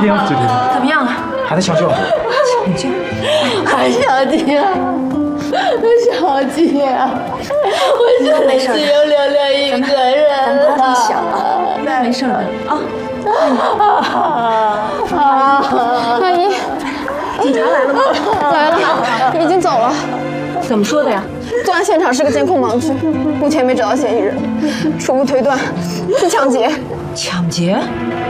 听，就听。 怎么样了？ 还在抢救。 抢救？ 小姐，小姐，我现在只有亮亮一个人了。 咱小了，没事的啊。 阿姨， 警察来了吗？ 来了，已经走了。 怎么说的呀？ 作案现场是个监控盲区，目前没找到嫌疑人，初步推断是抢劫。 抢劫？